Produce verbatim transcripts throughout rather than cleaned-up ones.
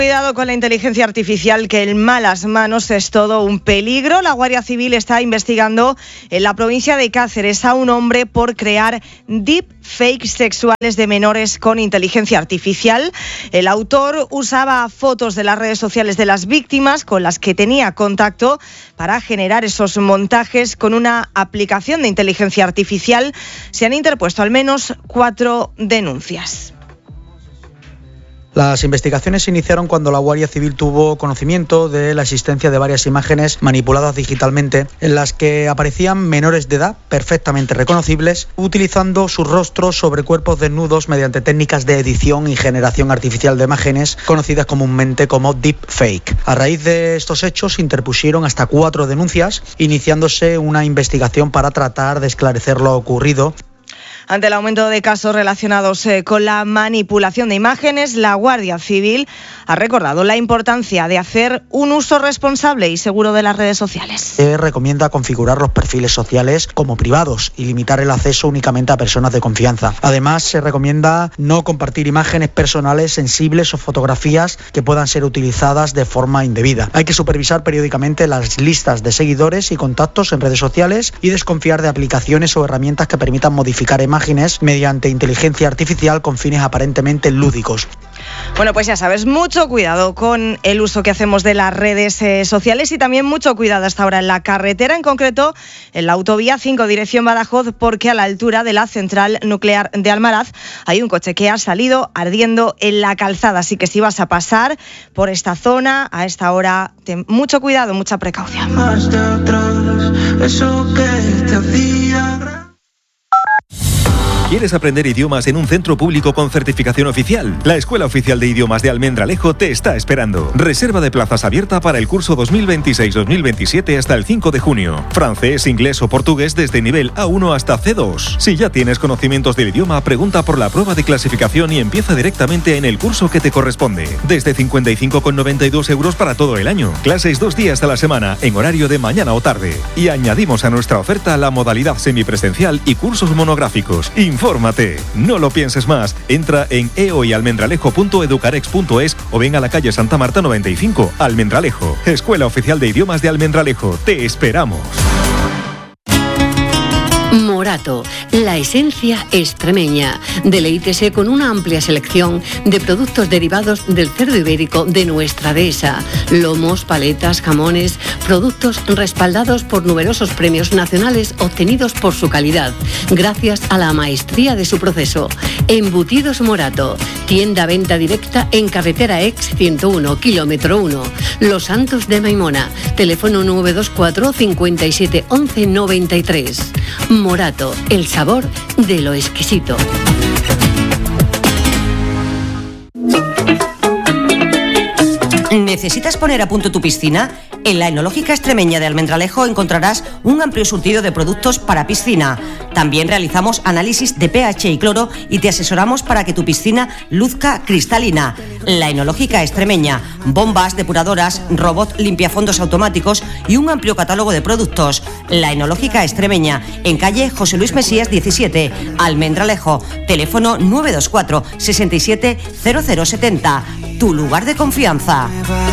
Cuidado con la inteligencia artificial, que en malas manos es todo un peligro. La Guardia Civil está investigando en la provincia de Cáceres a un hombre por crear deepfakes sexuales de menores con inteligencia artificial. El autor usaba fotos de las redes sociales de las víctimas con las que tenía contacto para generar esos montajes con una aplicación de inteligencia artificial. Se han interpuesto al menos cuatro denuncias. Las investigaciones se iniciaron cuando la Guardia Civil tuvo conocimiento de la existencia de varias imágenes manipuladas digitalmente en las que aparecían menores de edad perfectamente reconocibles utilizando sus rostros sobre cuerpos desnudos mediante técnicas de edición y generación artificial de imágenes conocidas comúnmente como deepfake. A raíz de estos hechos se interpusieron hasta cuatro denuncias, iniciándose una investigación para tratar de esclarecer lo ocurrido. Ante el aumento de casos relacionados eh, con la manipulación de imágenes, la Guardia Civil ha recordado la importancia de hacer un uso responsable y seguro de las redes sociales. Se recomienda configurar los perfiles sociales como privados y limitar el acceso únicamente a personas de confianza. Además, se recomienda no compartir imágenes personales sensibles o fotografías que puedan ser utilizadas de forma indebida. Hay que supervisar periódicamente las listas de seguidores y contactos en redes sociales y desconfiar de aplicaciones o herramientas que permitan modificar imágenes mediante inteligencia artificial con fines aparentemente lúdicos. Bueno, pues ya sabes, mucho cuidado con el uso que hacemos de las redes eh, sociales y también mucho cuidado hasta ahora en la carretera, en concreto en la autovía cinco dirección Badajoz, porque a la altura de la central nuclear de Almaraz hay un coche que ha salido ardiendo en la calzada, así que si vas a pasar por esta zona a esta hora, ten mucho cuidado, mucha precaución. Más de atrás, eso que te hacía... ¿Quieres aprender idiomas en un centro público con certificación oficial? La Escuela Oficial de Idiomas de Almendralejo te está esperando. Reserva de plazas abierta para el curso dos mil veintiséis dos mil veintisiete hasta el cinco de junio. Francés, inglés o portugués desde nivel A uno hasta C dos. Si ya tienes conocimientos del idioma, pregunta por la prueba de clasificación y empieza directamente en el curso que te corresponde. Desde cincuenta y cinco con noventa y dos euros para todo el año. Clases dos días a la semana en horario de mañana o tarde. Y añadimos a nuestra oferta la modalidad semipresencial y cursos monográficos. Infórmate, no lo pienses más. Entra en eoyalmendralejo punto educarex punto es o ven a la calle Santa Marta noventa y cinco, Almendralejo. Escuela Oficial de Idiomas de Almendralejo. Te esperamos. Morato, la esencia extremeña. Deleítese con una amplia selección de productos derivados del cerdo ibérico de nuestra dehesa. Lomos, paletas, jamones, productos respaldados por numerosos premios nacionales obtenidos por su calidad, gracias a la maestría de su proceso. Embutidos Morato, tienda venta directa en carretera ex ciento uno, kilómetro uno. Los Santos de Maimona, teléfono nueve dos cuatro, cincuenta y siete, once, noventa y tres. Morato, el sabor de lo exquisito. ¿Necesitas poner a punto tu piscina? En la Enológica Extremeña de Almendralejo encontrarás un amplio surtido de productos para piscina. También realizamos análisis de pH y cloro y te asesoramos para que tu piscina luzca cristalina. La Enológica Extremeña, bombas, depuradoras, robot limpiafondos automáticos y un amplio catálogo de productos. La Enológica Extremeña, en calle José Luis Mesías diecisiete, Almendralejo. Teléfono nueve dos cuatro, sesenta y siete, cero cero setenta. Tu lugar de confianza.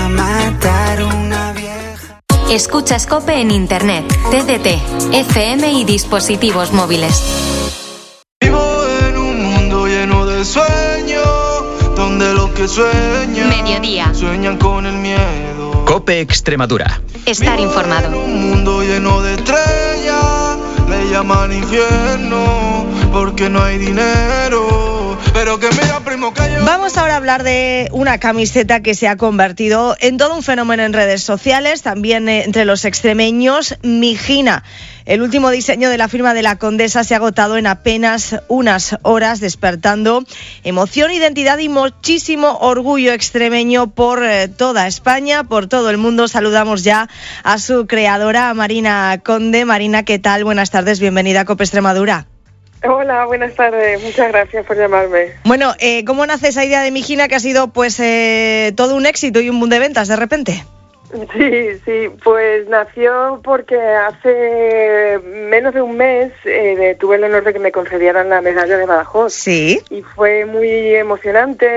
Escuchas COPE en internet, T D T, F M y dispositivos móviles. Vivo en un mundo lleno de sueños, donde los que sueñan, Mediodía. sueñan con el miedo. COPE Extremadura. Estar informado. Vivo en un mundo lleno de estrellas, le llaman infierno, porque no hay dinero. Pero que mira, primo, que yo... Vamos ahora a hablar de una camiseta que se ha convertido en todo un fenómeno en redes sociales, también eh, entre los extremeños. Mijina, el último diseño de la firma de la Condesa, se ha agotado en apenas unas horas, despertando emoción, identidad y muchísimo orgullo extremeño por eh, toda España, por todo el mundo. Saludamos ya a su creadora, a Marina Conde. Marina, ¿qué tal? Buenas tardes, bienvenida a COPE Extremadura. Hola, buenas tardes. Muchas gracias por llamarme. Bueno, eh, ¿cómo nace esa idea de Mijina que ha sido pues eh, todo un éxito y un boom de ventas de repente? Sí, sí, pues nació porque hace menos de un mes eh, tuve el honor de que me concedieran la medalla de Badajoz. Sí. Y fue muy emocionante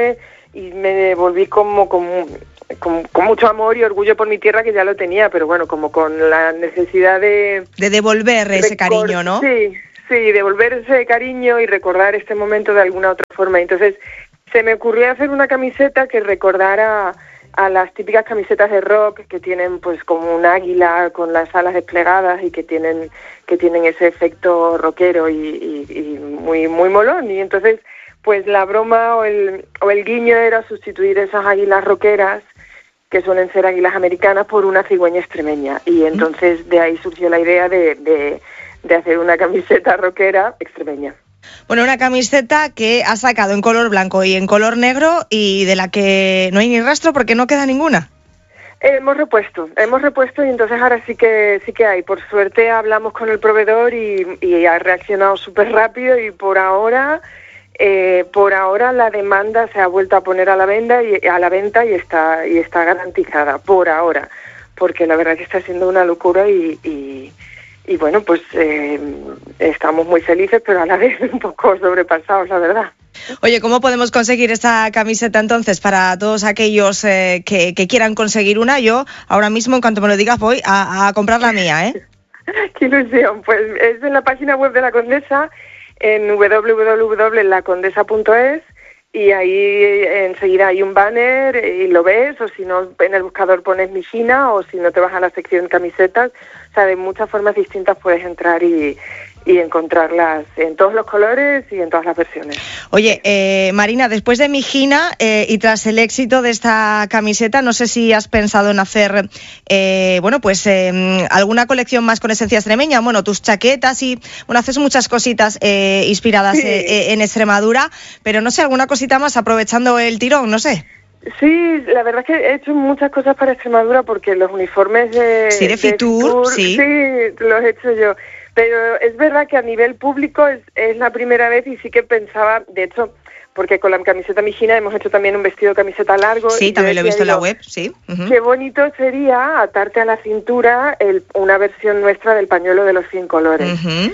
y me volví como con, con, con mucho amor y orgullo por mi tierra, que ya lo tenía, pero bueno, como con la necesidad de... De devolver ese cariño, ¿no? Sí, sí, devolver ese cariño y recordar este momento de alguna otra forma. Entonces se me ocurrió hacer una camiseta que recordara a las típicas camisetas de rock que tienen pues como un águila con las alas desplegadas y que tienen que tienen ese efecto rockero y, y, y muy muy molón. Y entonces pues la broma o el o el guiño era sustituir esas águilas rockeras, que suelen ser águilas americanas, por una cigüeña extremeña. Y entonces de ahí surgió la idea de, de, de hacer una camiseta rockera extremeña. Bueno, una camiseta que ha sacado en color blanco y en color negro y de la que no hay ni rastro porque no queda ninguna. Hemos repuesto, hemos repuesto y entonces ahora sí que sí que hay. Por suerte hablamos con el proveedor y, y ha reaccionado súper rápido y por ahora eh, por ahora la demanda se ha vuelto a poner a la venta y a la venta y está y está garantizada por ahora, porque la verdad que está siendo una locura y, y Y bueno, pues eh, estamos muy felices, pero a la vez un poco sobrepasados, la verdad. Oye, ¿cómo podemos conseguir esta camiseta entonces para todos aquellos eh, que, que quieran conseguir una? Yo ahora mismo, en cuanto me lo digas, voy a, a comprar la mía, ¿eh? ¡Qué ilusión! Pues es en la página web de La Condesa, en doble u doble u doble u punto la condesa punto es, y ahí enseguida hay un banner y lo ves, o si no, en el buscador pones Mijina, o si no te vas a la sección camisetas. O sea, de muchas formas distintas puedes entrar y, y encontrarlas en todos los colores y en todas las versiones. Oye, eh, Marina, después de Mijina eh, y tras el éxito de esta camiseta, no sé si has pensado en hacer, eh, bueno, pues eh, alguna colección más con esencia extremeña. Bueno, tus chaquetas y, bueno, haces muchas cositas eh, inspiradas sí. eh, en Extremadura, pero no sé, alguna cosita más aprovechando el tirón, no sé. Sí, la verdad es que he hecho muchas cosas para Extremadura porque los uniformes de, sí, de, de Fitur, Fitur sí. sí, los he hecho yo. Pero es verdad que a nivel público es, es la primera vez y sí que pensaba, de hecho, porque con la camiseta Mijina hemos hecho también un vestido camiseta largo. Sí, y también lo he visto digo, en la web, sí. Uh-huh. Qué bonito sería atarte a la cintura el, una versión nuestra del pañuelo de los cien colores. Uh-huh.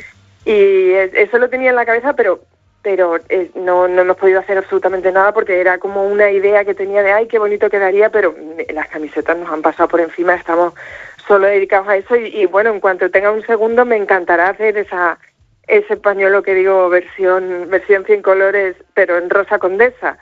Y eso lo tenía en la cabeza, pero... pero eh, no, no hemos podido hacer absolutamente nada porque era como una idea que tenía de ay, qué bonito quedaría, pero las camisetas nos han pasado por encima, estamos solo dedicados a eso y, y bueno, en cuanto tenga un segundo me encantará hacer esa ese pañuelo que digo versión versión cien colores, pero en rosa condesa.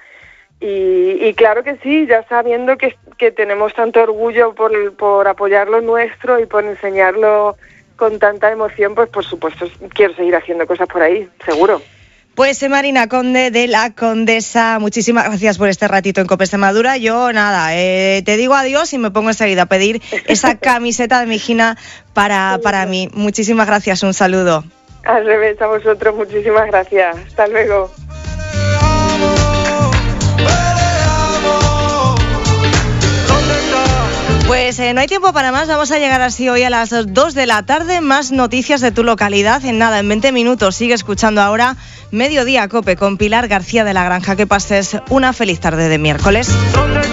Y, y claro que sí, ya sabiendo que, que tenemos tanto orgullo por, por apoyar lo nuestro y por enseñarlo con tanta emoción, pues por supuesto quiero seguir haciendo cosas por ahí, seguro. Pues eh, Marina Conde de La Condesa, muchísimas gracias por este ratito en COPE Extremadura. Yo nada, eh, te digo adiós y me pongo enseguida a pedir esa camiseta de Mijina para, para mí. Muchísimas gracias, un saludo. Al revés, a vosotros, muchísimas gracias. Hasta luego. Pues eh, no hay tiempo para más, vamos a llegar así hoy a las dos de la tarde, más noticias de tu localidad en nada, en veinte minutos. Sigue escuchando ahora Mediodía COPE con Pilar García de la Granja. Que pases una feliz tarde de miércoles.